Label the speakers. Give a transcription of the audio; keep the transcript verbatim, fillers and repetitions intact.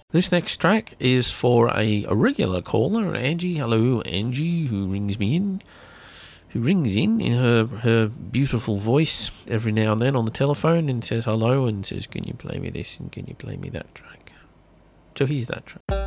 Speaker 1: This next track is for a, a regular caller, Angie. Hello, Angie, who rings me in. Who rings in in her, her beautiful voice every now and then on the telephone and says hello and says, can you play me this and can you play me that track? So here's that track.